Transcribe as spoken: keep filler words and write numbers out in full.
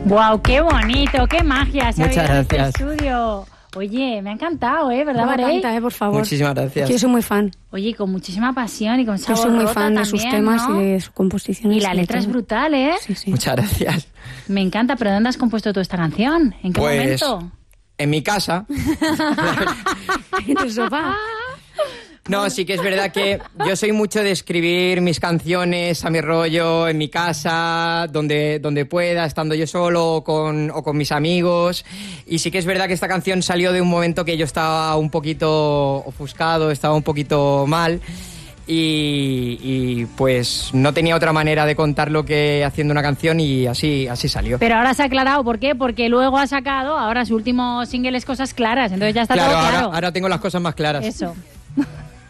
¡Wow! ¡Qué bonito! ¡Qué magia! Se Muchas ha oído en este gracias. estudio. Oye, me ha encantado, ¿eh? ¿Verdad, No me Marey? encanta, eh, por favor. Muchísimas gracias. Yo soy muy fan. Oye, con muchísima pasión y con Yo sabor soy muy rota fan de sus también, temas ¿no? y de sus composiciones. Y la de letra es todo. brutal, ¿eh? Sí, sí. Muchas gracias. Me encanta, pero ¿dónde has compuesto tú esta canción? ¿En qué Pues momento? en mi casa. En el sofá. No, sí que es verdad que yo soy mucho de escribir mis canciones a mi rollo, en mi casa, donde, donde pueda, estando yo solo o con, o con mis amigos. Y sí que es verdad que esta canción salió de un momento que yo estaba un poquito ofuscado, estaba un poquito mal. Y, y pues no tenía otra manera de contarlo que haciendo una canción y así, así salió. Pero ahora se ha aclarado, ¿por qué? Porque luego ha sacado, ahora su último single es Cosas Claras, entonces ya está Claro, todo ahora, claro. ahora tengo las cosas más claras. Eso.